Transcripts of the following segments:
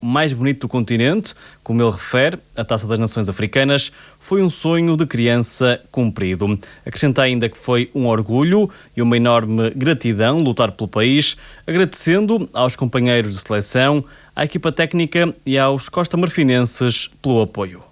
mais bonito do continente, como ele refere, a Taça das Nações Africanas, foi um sonho de criança cumprido. Acrescenta ainda que foi um orgulho e uma enorme gratidão lutar pelo país, agradecendo aos companheiros de seleção, à equipa técnica e aos costa-marfinenses pelo apoio.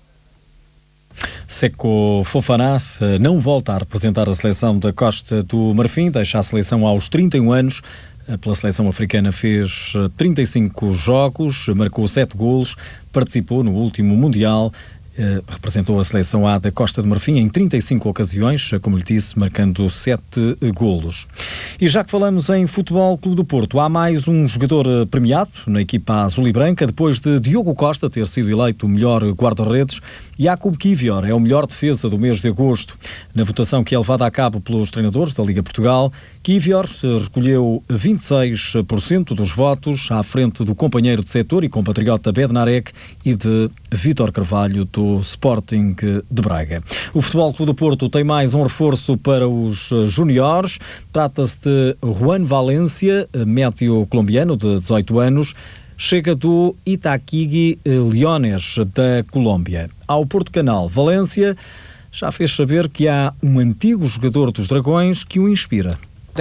Seko Fofana não volta a representar a seleção da Costa do Marfim, deixa a seleção aos 31 anos. Pela seleção africana fez 35 jogos, marcou 7 golos, participou no último Mundial, representou a seleção A da Costa do Marfim em 35 ocasiões, como lhe disse, marcando 7 golos. E já que falamos em Futebol Clube do Porto, há mais um jogador premiado na equipa azul e branca, depois de Diogo Costa ter sido eleito o melhor guarda-redes. Jakub Kiwior é o melhor defesa do mês de agosto. Na votação que é levada a cabo pelos treinadores da Liga Portugal, Kiwior recolheu 26% dos votos, à frente do companheiro de setor e compatriota Bednarek e de Vítor Carvalho, do Sporting de Braga. O Futebol Clube do Porto tem mais um reforço para os júniores. Trata-se de Juan Valência, médio colombiano de 18 anos, chega do Itaquigui Leones, da Colômbia. Ao Porto Canal, Valência já fez saber que há um antigo jogador dos Dragões que o inspira.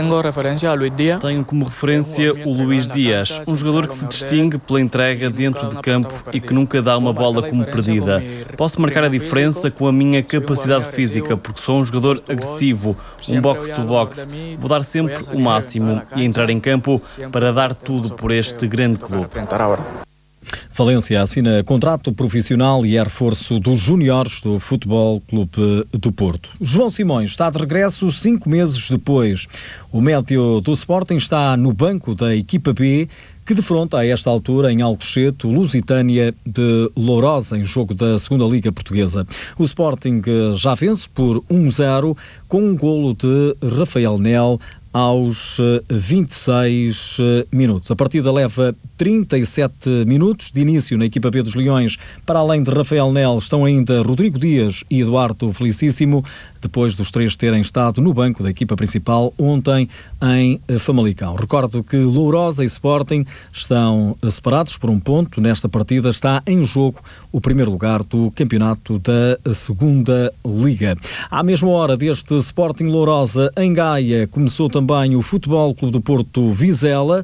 Tenho como referência o Luís Dias, um jogador que se distingue pela entrega dentro de campo e que nunca dá uma bola como perdida. Posso marcar a diferença com a minha capacidade física, porque sou um jogador agressivo, um box-to-box. Vou dar sempre o máximo e entrar em campo para dar tudo por este grande clube. Valência assina contrato profissional e é reforço dos júniores do Futebol Clube do Porto. João Simões está de regresso 5 meses depois. O médio do Sporting está no banco da equipa B, que defronta a esta altura em Alcochete o Lusitânia de Lourosa em jogo da 2ª Liga Portuguesa. O Sporting já vence por 1-0 com um golo de Rafael Nel aos 26 minutos. A partida leva 37 minutos de início na equipa B dos Leões. Para além de Rafael Nel, estão ainda Rodrigo Dias e Eduardo Felicíssimo, depois dos três terem estado no banco da equipa principal ontem em Famalicão. Recordo que Lourosa e Sporting estão separados por um ponto. Nesta partida está em jogo o primeiro lugar do campeonato da 2ª Liga. À mesma hora deste Sporting Lourosa, em Gaia, começou também o Futebol Clube do Porto Vizela.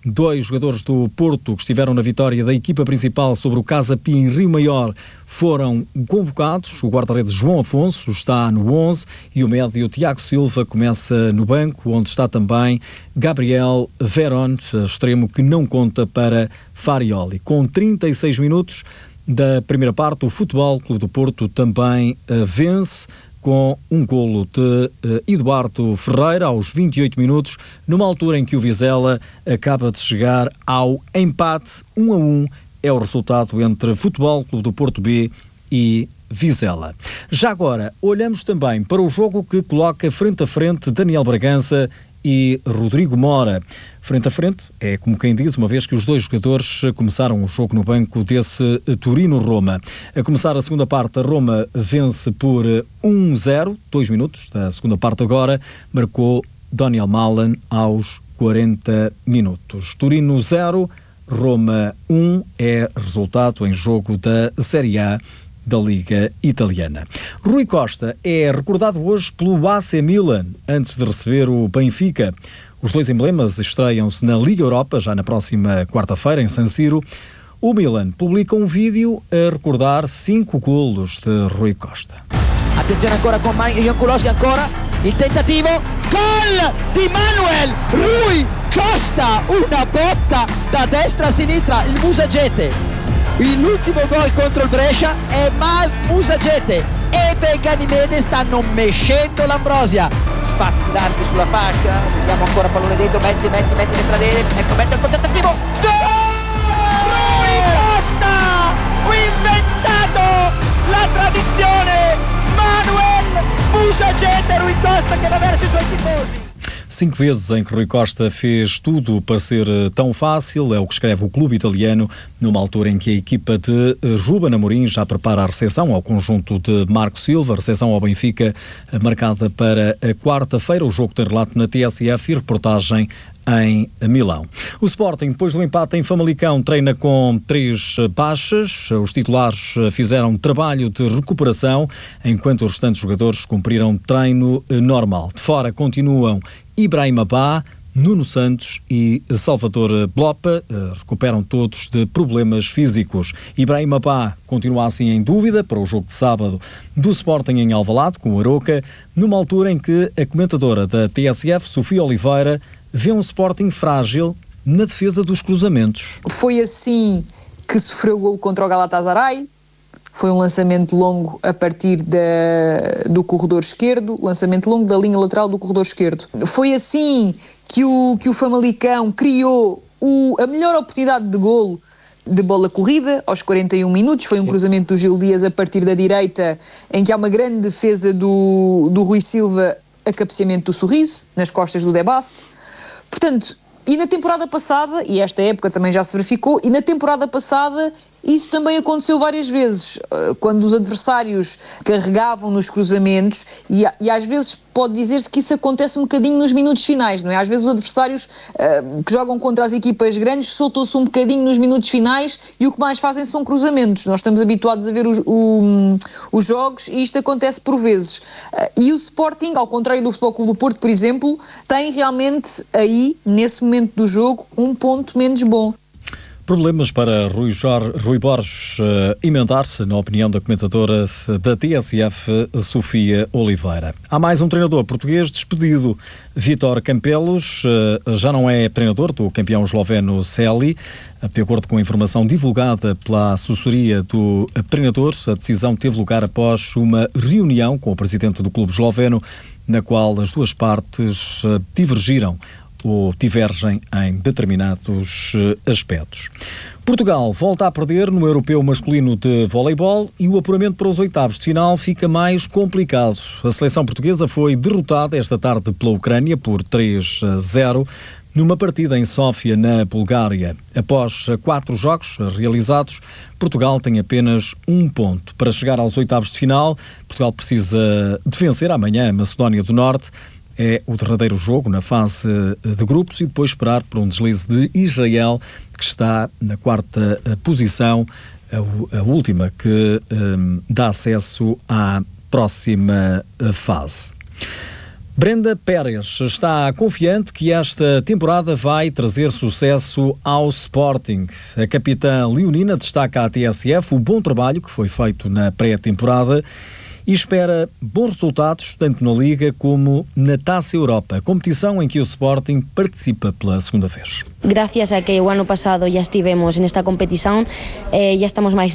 2 jogadores do Porto que estiveram na vitória da equipa principal sobre o Casa Pia em Rio Maior foram convocados. O guarda-redes João Afonso está no 11 e o médio Tiago Silva começa no banco, onde está também Gabriel Verón, extremo que não conta para Farioli. Com 36 minutos da primeira parte, o Futebol Clube do Porto também vence com um golo de Eduardo Ferreira aos 28 minutos, numa altura em que o Vizela acaba de chegar ao empate. 1-1 é o resultado entre Futebol Clube do Porto B e Vizela. Já agora, olhamos também para o jogo que coloca frente a frente Daniel Bragança e Rodrigo Mora. Frente a frente, é como quem diz, uma vez que os 2 jogadores começaram o jogo no banco desse Torino-Roma. A começar a segunda parte, a Roma vence por 1-0, 2 minutos da segunda parte agora, marcou Daniel Malen aos 40 minutos. Torino 0, Roma 1 é resultado em jogo da Série A da Liga Italiana. Rui Costa é recordado hoje pelo AC Milan, antes de receber o Benfica. Os 2 emblemas estreiam-se na Liga Europa, já na próxima quarta-feira, em San Siro. O Milan publica um vídeo a recordar 5 golos de Rui Costa. Attenzione ancora con Jankulovski, ancora il tentativo, gol di Manuel Rui Costa, una botta da destra a sinistra, il Musagete. L'ultimo gol contro il Brescia è Musagete e Beganimede stanno mescendo l'Ambrosia. Spazio larghi sulla fascia, vediamo ancora pallone dentro, metti le stradere, ecco mette il tentativo, gol! Rui Costa, inventato la tradizione, Manuel Musagete, Rui Costa che va verso i suoi tifosi. 5 vezes em que Rui Costa fez tudo para ser tão fácil, é o que escreve o clube italiano, numa altura em que a equipa de Ruben Amorim já prepara a recepção ao conjunto de Marco Silva, a recepção ao Benfica marcada para a quarta-feira. O jogo tem relato na TSF e reportagem em Milão. O Sporting, depois do empate em Famalicão, treina com 3 baixas. Os titulares fizeram trabalho de recuperação, enquanto os restantes jogadores cumpriram treino normal. De fora continuam Ibrahima Ba, Nuno Santos e Salvador Blopa, recuperam todos de problemas físicos. Ibrahima Ba continua assim em dúvida para o jogo de sábado do Sporting em Alvalade, com o Aroca, numa altura em que a comentadora da TSF, Sofia Oliveira, vê um Sporting frágil na defesa dos cruzamentos. Foi assim que sofreu o golo contra o Galatasaray. Foi um lançamento longo a partir do corredor esquerdo, lançamento longo da linha lateral do corredor esquerdo. Foi assim que o Famalicão criou a melhor oportunidade de golo de bola corrida, aos 41 minutos. Foi um cruzamento do Gil Dias a partir da direita, em que há uma grande defesa do Rui Silva, a cabeceamento do Sorriso, nas costas do Debaste. Portanto, e na temporada passada, e esta época também já se verificou, e na temporada passada isso também aconteceu várias vezes, quando os adversários carregavam nos cruzamentos, e às vezes pode dizer-se que isso acontece um bocadinho nos minutos finais, não é? Às vezes os adversários que jogam contra as equipas grandes soltam-se um bocadinho nos minutos finais e o que mais fazem são cruzamentos. Nós estamos habituados a ver os jogos e isto acontece por vezes. E o Sporting, ao contrário do Futebol Clube do Porto, por exemplo, tem realmente aí, nesse momento do jogo, um ponto menos bom. Problemas para Rui Borges emendar-se, na opinião da comentadora da TSF, Sofia Oliveira. Há mais um treinador português despedido. Vítor Campelos já não é treinador do campeão esloveno Celje. De acordo com a informação divulgada pela assessoria do treinador, a decisão teve lugar após uma reunião com o presidente do clube esloveno, na qual as duas partes divergiram ou divergem em determinados aspectos. Portugal volta a perder no Europeu Masculino de Voleibol e o apuramento para os oitavos de final fica mais complicado. A seleção portuguesa foi derrotada esta tarde pela Ucrânia por 3-0 numa partida em Sófia, na Bulgária. Após 4 jogos realizados, Portugal tem apenas 1 ponto. Para chegar aos oitavos de final, Portugal precisa de vencer amanhã a Macedónia do Norte. É o derradeiro jogo na fase de grupos e depois esperar por um deslize de Israel, que está na 4ª posição, a última que dá acesso à próxima fase. Brenda Pérez está confiante que esta temporada vai trazer sucesso ao Sporting. A capitã leonina destaca à TSF o bom trabalho que foi feito na pré-temporada e espera bons resultados tanto na Liga como na Taça Europa, competição em que o Sporting participa pela segunda vez. Gracias a que o ano passado já estivemos nesta competição, já estamos mais